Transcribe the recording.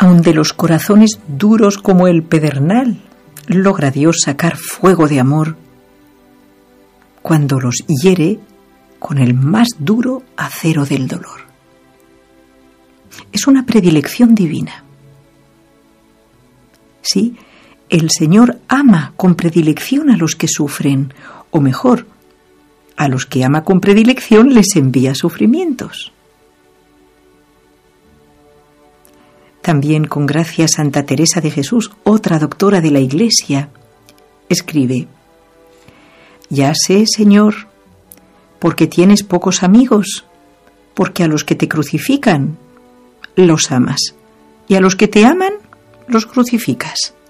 Aun de los corazones duros como el pedernal, logra Dios sacar fuego de amor cuando los hiere con el más duro acero del dolor. Es una predilección divina. Sí, el Señor ama con predilección a los que sufren, o mejor, a los que ama con predilección les envía sufrimientos. También con gracia Santa Teresa de Jesús, otra doctora de la Iglesia, escribe: «Ya sé, Señor, porque tienes pocos amigos, porque a los que te crucifican los amas, y a los que te aman los crucificas».